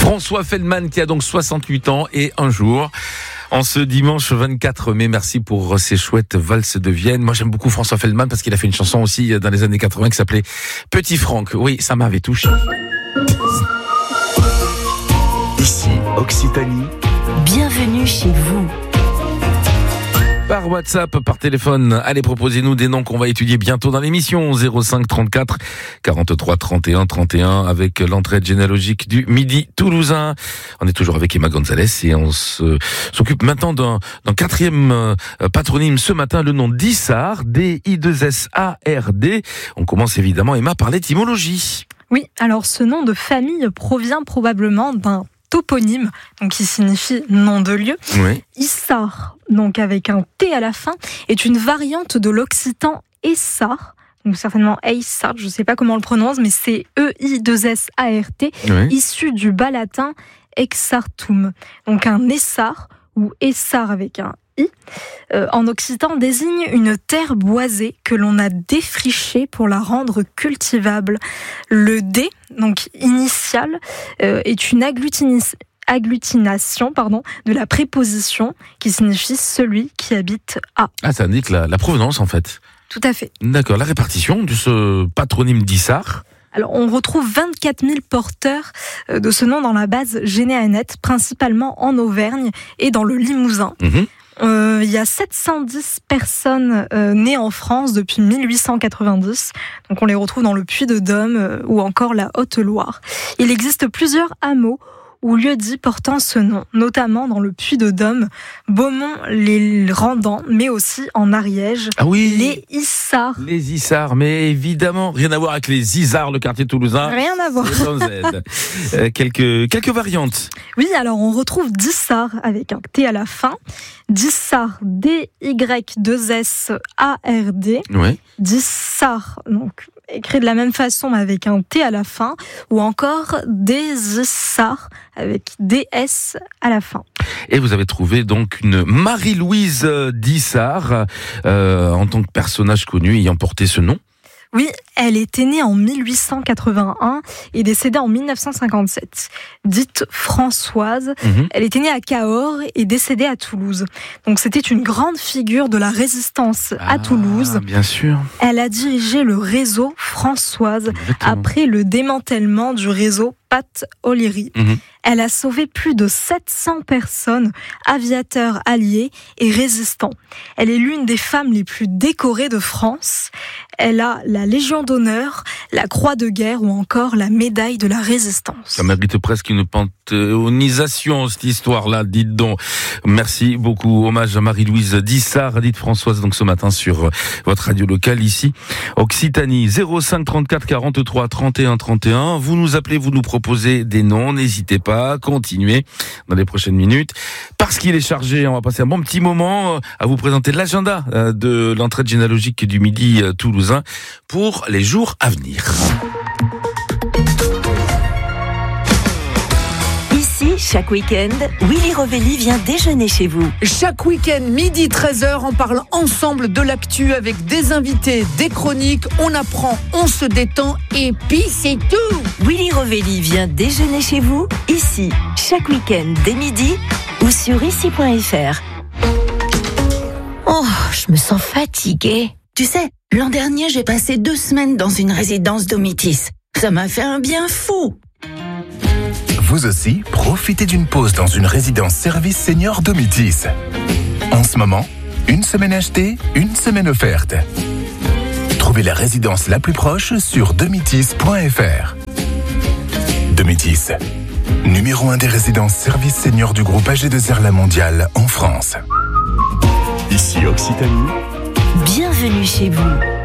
François Feldman qui a donc 68 ans et un jour. En ce dimanche 24 mai, merci pour ces chouettes valses de Vienne. Moi, j'aime beaucoup François Feldman parce qu'il a fait une chanson aussi dans les années 80 qui s'appelait Petit Franck. Oui, ça m'avait touché. Ici, Occitanie. Bienvenue chez vous. Par WhatsApp, par téléphone, allez, proposez-nous des noms qu'on va étudier bientôt dans l'émission. 05 34 43 31 31 avec l'entraide généalogique du Midi toulousain. On est toujours avec Emma Gonzalez et on s'occupe maintenant d'un quatrième patronyme ce matin, le nom d'Issard, D-I-2-S-A-R-D. On commence évidemment, Emma, par l'étymologie. Oui, alors ce nom de famille provient probablement d'un toponyme, donc qui signifie nom de lieu. Oui. Issard, donc avec un T à la fin, est une variante de l'occitan Essart, donc certainement Eissart, je ne sais pas comment on le prononce, mais c'est E-I-2-S-A-R-T, Oui. issu du bas latin Exartum. Donc un Essart, ou Essart avec un I, en occitan désigne une terre boisée que l'on a défrichée pour la rendre cultivable. Le D, donc initial, est une agglutination de la préposition qui signifie celui qui habite à. Ah, ça indique la provenance en fait. Tout à fait. D'accord, la répartition de ce patronyme d'Issard. Alors, on retrouve 24 000 porteurs de ce nom dans la base Généanette, principalement en Auvergne et dans le Limousin. Mhm. Il y a 710 personnes nées en France depuis 1890. Donc on les retrouve dans le Puy-de-Dôme ou encore la Haute-Loire. Il existe plusieurs hameaux ou lieux-dits portant ce nom, notamment dans le Puy-de-Dôme, Beaumont-les-Rendants, mais aussi en Ariège, Ah oui, les Issards. les Issards, mais évidemment, rien à voir avec les Isards, le quartier toulousain. Rien à voir. C'est sans Z. Quelques variantes. Oui, alors on retrouve Dissart avec un T à la fin, Dissart, D-Y-2-S-A-R-D, Ouais. Dissart, donc écrit de la même façon mais avec un T à la fin, ou encore Désissart avec DS à la fin. Et vous avez trouvé donc une Marie-Louise d'Issard en tant que personnage connu ayant porté ce nom. Oui, elle était née en 1881 et décédée en 1957. Dite Françoise, elle était née à Cahors et décédée à Toulouse. Donc c'était une grande figure de la résistance à Toulouse. Bien sûr. Elle a dirigé le réseau Françoise Exactement. après le démantèlement du réseau Pat O'Leary. Elle a sauvé plus de 700 personnes, aviateurs alliés et résistants. Elle est l'une des femmes les plus décorées de France. Elle a la Légion d'honneur, la Croix de guerre ou encore la médaille de la Résistance. Ça mérite presque une panthéonisation, cette histoire-là, dites donc. Merci beaucoup. Hommage à Marie-Louise d'Issard, dite Françoise, donc ce matin sur votre radio locale ici, Occitanie. 05 34 43 31 31. Vous nous appelez, vous nous proposez des noms. N'hésitez pas, continuez dans les prochaines minutes. Parce qu'il est chargé, on va passer un bon petit moment à vous présenter l'agenda de l'entraide généalogique du Midi toulousain pour les jours à venir. Ici, chaque week-end, Willy Rovelli vient déjeuner chez vous. Chaque week-end, midi 13h, on parle ensemble de l'actu avec des invités, des chroniques, on apprend, on se détend et puis c'est tout. Willy Rovelli vient déjeuner chez vous, ici, chaque week-end dès midi ou sur ici.fr. Oh, je me sens fatiguée. Tu sais, l'an dernier, j'ai passé 2 semaines dans une résidence Domitis. Ça m'a fait un bien fou. Vous aussi, profitez d'une pause dans une résidence service senior Domitis. En ce moment, 1 semaine achetée, 1 semaine offerte. Trouvez la résidence la plus proche sur domitis.fr. Domitis, numéro 1 des résidences service senior du groupe AG2R La Mondiale en France. Ici Occitanie. Bienvenue chez vous.